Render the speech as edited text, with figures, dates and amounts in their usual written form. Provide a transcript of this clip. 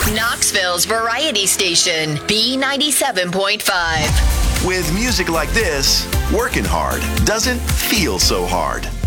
Knoxville's variety station, B97.5. With music like this, working hard doesn't feel so hard.